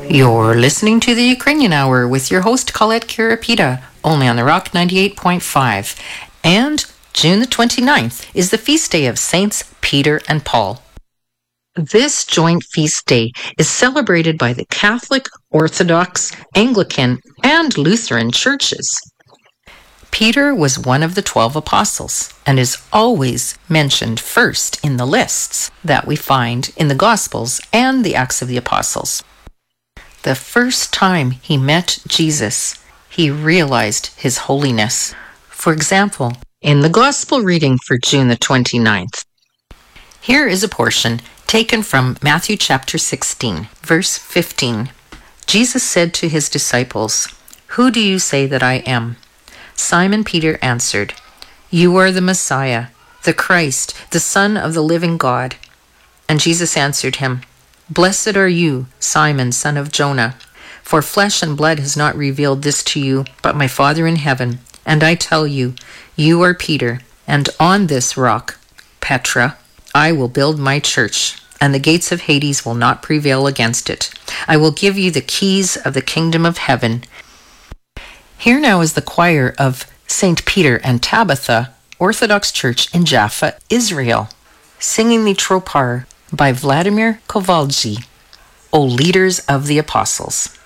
You're listening to the Ukrainian Hour with your host Colette Kirapita, only on the Rock 98.5. And June the 29th is the feast day of Saints Peter and Paul. This joint feast day is celebrated by the Catholic, Orthodox, Anglican, and Lutheran churches. Peter was one of the 12 apostles and is always mentioned first in the lists that we find in the Gospels and the Acts of the Apostles. The first time he met Jesus, he realized his holiness. For example, in the Gospel reading for June the 29th, here is a portion taken from Matthew chapter 16, verse 15. Jesus said to his disciples, "Who do you say that I am?" Simon Peter answered, "You are the Messiah, the Christ, the Son of the living God." And Jesus answered him, "Blessed are you, Simon, son of Jonah, for flesh and blood has not revealed this to you, but my Father in heaven. And I tell you, you are Peter, and on this rock, Petra, I will build my church, and the gates of Hades will not prevail against it. I will give you the keys of the kingdom of heaven." Here now is the choir of St. Peter and Tabitha, Orthodox Church in Jaffa, Israel, singing the Tropar by Vladimir Kovalji, O Leaders of the Apostles.